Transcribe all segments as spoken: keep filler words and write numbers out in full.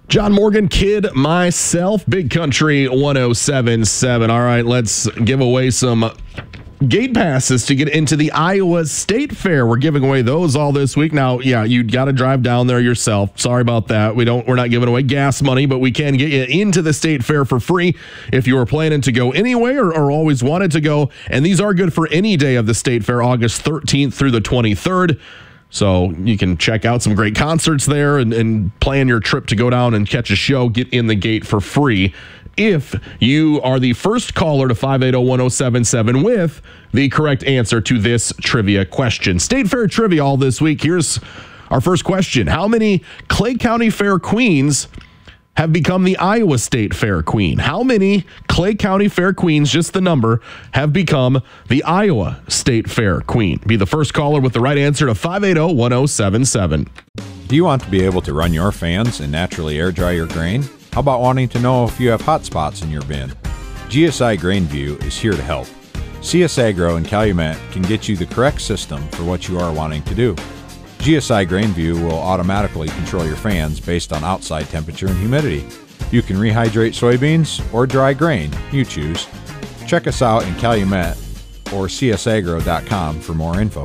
John Morgan, Kid, myself, Big Country one oh seven point seven. All right, let's give away some gate passes to get into the Iowa State Fair. We're giving away those all this week. Now, yeah, you got to drive down there yourself. Sorry about that. We don't, we're not giving away gas money, but we can get you into the State Fair for free if you were planning to go anyway or, or always wanted to go. And these are good for any day of the State Fair, August thirteenth through the twenty-third. So you can check out some great concerts there and, and plan your trip to go down and catch a show, get in the gate for free. If you are the first caller to five eight zero, one oh seven seven with the correct answer to this trivia question. State Fair trivia all this week. Here's our first question. How many Clay County Fair queens have become the Iowa State Fair queen? How many Clay County Fair queens, just the number, have become the Iowa State Fair queen? Be the first caller with the right answer to five eight zero, one oh seven seven. Do you want to be able to run your fans and naturally air dry your grain? How about wanting to know if you have hot spots in your bin? G S I GrainView is here to help. C S Agro and Calumet can get you the correct system for what you are wanting to do. G S I GrainView will automatically control your fans based on outside temperature and humidity. You can rehydrate soybeans or dry grain, you choose. Check us out in Calumet or c s agro dot com for more info.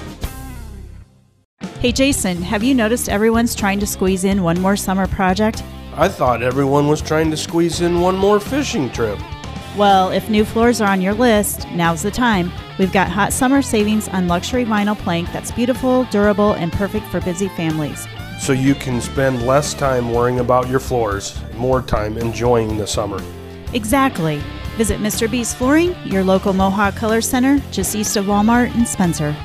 Hey Jason, have you noticed everyone's trying to squeeze in one more summer project? I thought everyone was trying to squeeze in one more fishing trip. Well, if new floors are on your list, now's the time. We've got hot summer savings on luxury vinyl plank that's beautiful, durable, and perfect for busy families. So you can spend less time worrying about your floors, more time enjoying the summer. Exactly. Visit Mister B's Flooring, your local Mohawk Color Center, just east of Walmart in Spencer.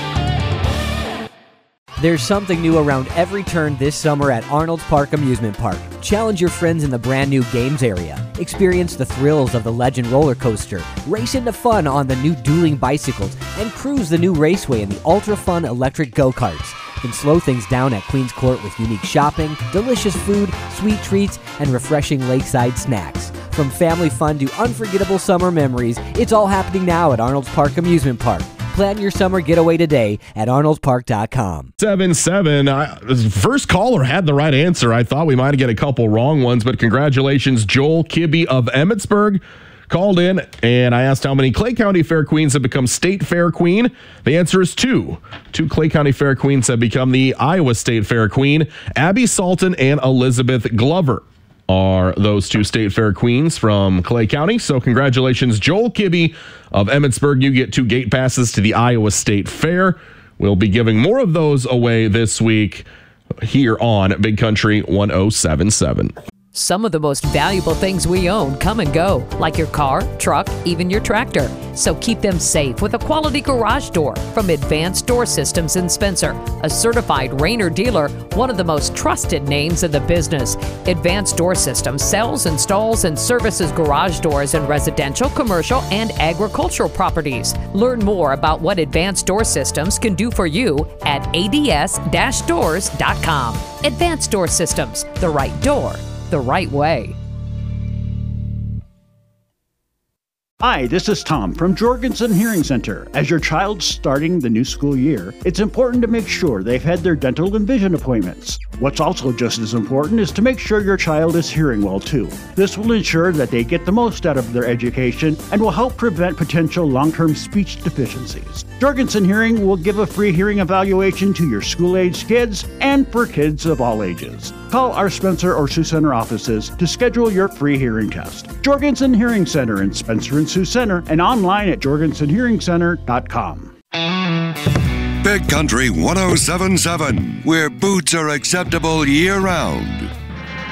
There's something new around every turn this summer at Arnold's Park Amusement Park. Challenge your friends in the brand new games area. Experience the thrills of the Legend roller coaster. Race into fun on the new dueling bicycles and cruise the new raceway in the ultra fun electric go-karts. Then slow things down at Queens Court with unique shopping, delicious food, sweet treats, and refreshing lakeside snacks. From family fun to unforgettable summer memories, it's all happening now at Arnold's Park Amusement Park. Plan your summer getaway today at arnolds park dot com. seven seven. I, first caller had the right answer. I thought we might get a couple wrong ones, but congratulations, Joel Kibbe of Emmitsburg called in, and I asked how many Clay County Fair queens have become State Fair queen. The answer is two. Two Clay County Fair queens have become the Iowa State Fair queen. Abby Salton and Elizabeth Glover are those two State Fair queens from Clay County. So congratulations, Joel Kibbe of Emmitsburg. You get two gate passes to the Iowa State Fair. We'll be giving more of those away this week here on Big Country one oh seven point seven. Some of the most valuable things we own come and go, like your car, truck, even your tractor. So keep them safe with a quality garage door from Advanced Door Systems in Spencer, a certified Rainer dealer, one of the most trusted names in the business. Advanced Door Systems sells, installs, and services garage doors in residential, commercial, and agricultural properties. Learn more about what Advanced Door Systems can do for you at a d s dash doors dot com. Advanced Door Systems, the right door, the right way. Hi, this is Tom from Jorgensen Hearing Center. As your child's starting the new school year, it's important to make sure they've had their dental and vision appointments. What's also just as important is to make sure your child is hearing well too. This will ensure that they get the most out of their education and will help prevent potential long-term speech deficiencies. Jorgensen Hearing will give a free hearing evaluation to your school-aged kids and for kids of all ages. Call our Spencer or Sioux Center offices to schedule your free hearing test. Jorgensen Hearing Center in Spencer and Sioux Center and online at jorgensen hearing center dot com. Big Country one oh seven point seven, where boots are acceptable year-round.